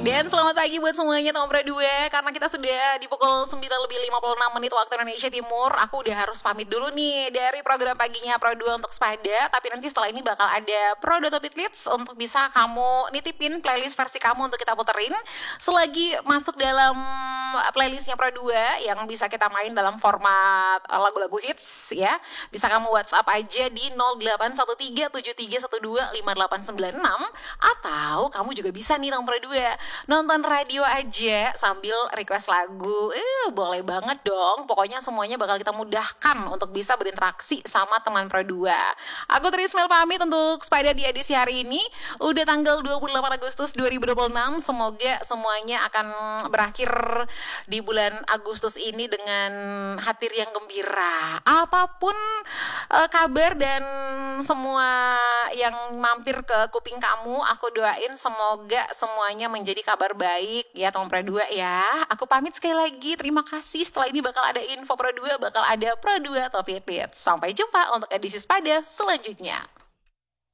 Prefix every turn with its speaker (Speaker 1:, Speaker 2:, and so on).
Speaker 1: Dan selamat pagi buat semuanya Tom Pro 2. Karena kita sudah di pukul 9:56 waktu Indonesia Timur. Aku udah harus pamit dulu nih dari program paginya Pro 2 untuk Spada. Tapi nanti setelah ini bakal ada Pro 2 Top It Leads untuk bisa kamu nitipin playlist versi kamu untuk kita puterin. Selagi masuk dalam playlistnya Pro 2 yang bisa kita main dalam format lagu-lagu hits ya. Bisa kamu WhatsApp aja di 081373125896. Atau kamu juga bisa nih Tom Pro 2 nonton radio aja sambil request lagu. Boleh banget dong. Pokoknya semuanya bakal kita mudahkan untuk bisa berinteraksi sama teman Pro 2. Aku Trismel pamit untuk Spada di edisi hari ini. Udah tanggal 28 Agustus 2026. Semoga semuanya akan berakhir di bulan Agustus ini dengan hati yang gembira. Apapun kabar dan semua yang mampir ke kuping kamu, aku doain semoga semuanya menjadi kabar baik ya Tom Pro 2 ya. Aku pamit sekali lagi. Terima kasih. Setelah ini bakal ada info Pro 2, bakal ada Pro 2 Top It Leads. Sampai jumpa untuk edisi Spada selanjutnya.